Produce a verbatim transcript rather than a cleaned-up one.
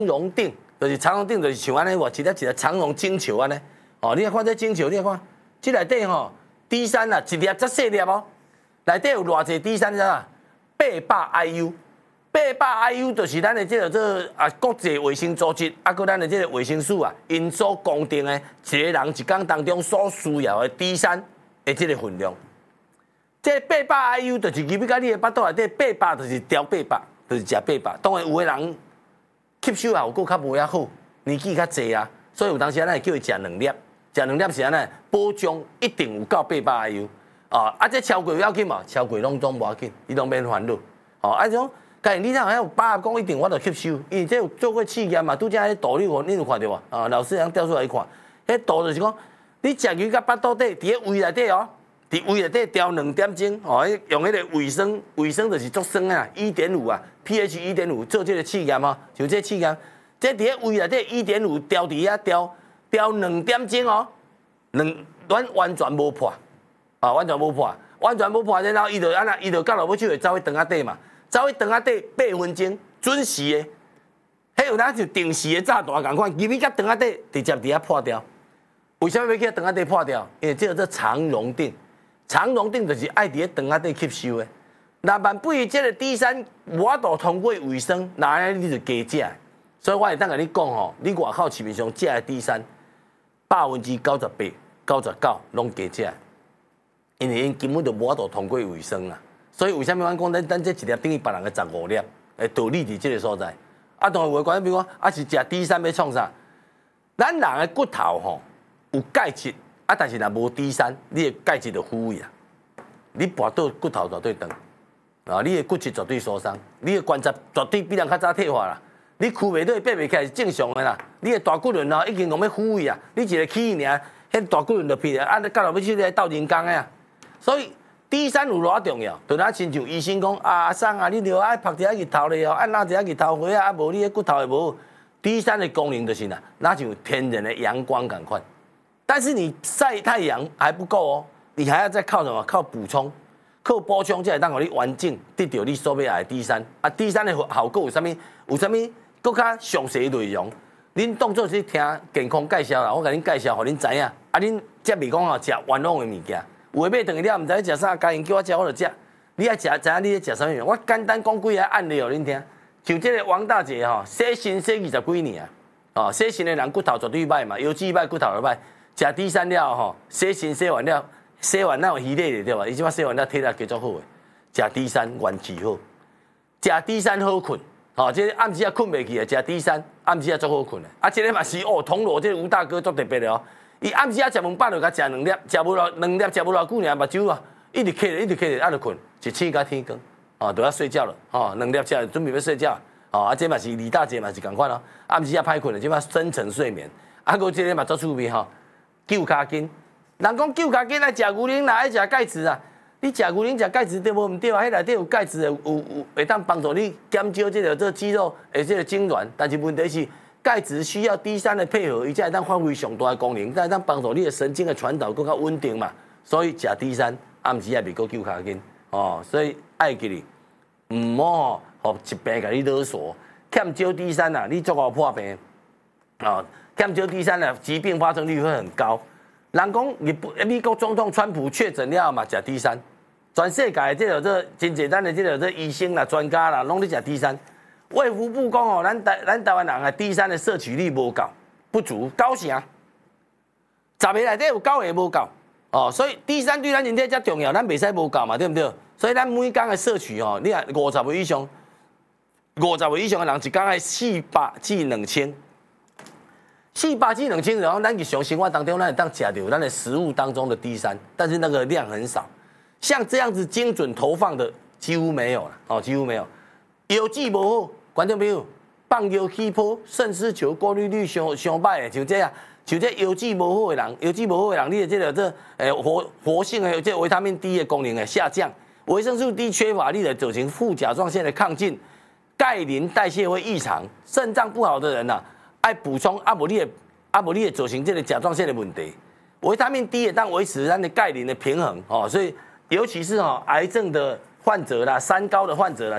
荣定，就是长荣定，就是像安尼哇，一粒一粒长荣金球安尼。哦，你来看这金球，你来看，这内底吼 ，D 三啊，一粒则细粒哦，内底有偌济 D 三啊，八百 I U， 八百 I U 就是咱的这个这啊国际卫生组织，啊，搁咱的这个卫生署啊，因所公定的一个人一天当中所需要的 D 三的这个分量。这八百 I U 就是入去到你的腹肚内底，八百就是调八百，就是食八百。当然有的人吸收效果较无遐好，年纪较济啊，所以有当时咱会叫伊食两粒。食两粒是安尼，保障一定有够八百 I U 啊！啊，这超过要紧嘛，超过拢总无要紧，你拢免烦恼。哦，啊种，假如你若有百讲一定我着吸收，因为这有做过试验嘛，拄则迄图你有你有看到无？啊，老师人调出来看，迄图就是讲，你食鱼甲腹肚底，伫个胃内底哦，伫胃内底调两点钟，哦，用迄个卫生，卫生就是足酸啊，一点五啊 ，pH 一点五做这个试验哦，像这试验，这伫个胃内底一点五调伫遐调。调两点钟哦，两咱完全无破，啊，完全无破，完全无破，然后伊就安那，伊就到落尾手会走去肠仔底嘛，走去肠仔底八分钟，准时的，迄有咱就定时的炸弹共款，入去甲肠仔底直接伫遐破掉。为什么要去肠仔底破掉？因为这个做肠溶定，肠溶定就是爱伫咧肠仔底吸收的。那万不伊这个 D 三无法度通过卫生，那安尼你就加食。所以我会当甲你讲吼，你外口市面上食的 D 三。百分之九十八、九十九拢加食，因为因根本就无法度通过卫生啦。所以为什么阮讲咱咱这一粒等于别人的十五粒？诶，道理伫这个所在。啊，当然有关，比如讲，啊是食 D 三要创啥？咱人的骨头吼有钙质，啊但是若无 D 三，你的钙质就枯萎啊。你跋倒骨头绝对长，啊，你的骨质绝对受伤，你的关节绝对比人较早退化啦。你躯袂倒，爬袂起来是正常的啦。你的大骨轮哦，已经讲要枯萎啊。你一个起尔，迄大骨轮就撇啊。啊，到落尾去来斗人工的啊。所以 D 三有偌重要，就咱亲像医生讲啊，阿桑啊，你着爱晒一下日头咧哦，按哪一下日头花啊，啊无你的骨头会无。D 三的功能就是呐，那就天然的阳光感款。但是你晒太阳还不够哦，你还要再靠什么？靠补充，靠补充才会当互你完整得到你所要的 D 三。啊 ，D 三的效果有啥物？有啥物？搁较详细内容，恁当作是听健康介绍啦，我甲恁介绍，互恁知影。啊，恁则袂讲吼食冤枉的物件，有诶买等于了，毋知食啥，家人叫我食我就食。你爱食，知影你咧食啥物？我简单讲几个案例互恁听。像这个王大姐吼，洗身洗二十几年啊，哦，洗身的人骨头绝对歹嘛，腰子歹，骨头就歹。食 D 三了吼，洗身洗完了，洗完那有稀咧对吧？伊即摆洗完了体力加足好诶，食 D 三元气好，食 D 三好困。哦，这个暗时啊困袂去啊，食 D 三，暗时啊足好困的。啊，这个嘛是哦，铜锣这个吴大哥足特别的哦。伊暗时啊食饭饱就甲食两粒，食无偌两粒，食无偌久尔，目睭啊一直瞌着，一直瞌着，啊就困，一醒到天光，哦，就要睡觉了。哦，两粒食准备要睡觉。哦，啊，这嘛是李大姐嘛是共款哦，暗时啊歹困了，即摆深层睡眠。啊，佮这个嘛足趣味吼，救骹筋。人讲救骹筋爱食牛奶，哪爱食钙质啊？你食牛奶食钙质对无毋对啊？迄内底有钙质的，有有会当帮助你减少这个这肌肉的这个痉挛。但是问题是，钙质需要 D 三的配合，伊才会当发挥上大的功能，才会当帮助你的神经的传导更较稳定嘛。所以食 D 三暗时也袂够救骹筋哦。所以爱记哩，毋好吼，互疾病甲你勒索，欠少 D 三啊，你足好破病啊。欠少 D 三啊，疾病发生率会很高。人讲日本美国总统川普确诊了嘛，食 D 三。全世界的这个这真简单的这个这医生啦、专家啦，拢咧食 D 三。卫福部讲哦，咱台咱台湾人啊 D 三的摄取率无够，不足九成，十个内底有九个无够哦。所以 D 三对咱人体遮重要，咱袂使无够嘛，对不对？所以咱每工的摄取哦，你啊五十个以上，五十个以上的人一工爱四百至两千。四百至两千，然后咱日常生活当中，咱会当食到咱的食物当中的 D 三，但是那个量很少。像这样子精准投放的几乎没有了，哦，几乎没有。药剂无好，观众朋友，放药起泡、肾丝球过滤率上上歹的，像这样，像这药剂无好的人，药剂无好的人，你的这个这诶活活性的这维他命 D 的功能会下降，维生素 D 缺乏，你的造成副甲状腺的亢进，钙磷代谢会异常，肾脏不好的人呐、啊，爱补充啊，无你的啊无你的造成这个甲状腺的问题，维他命 D 也当维持咱的钙磷的平衡哦，所以。尤其是哈癌症的患者啦、三高的患者啦，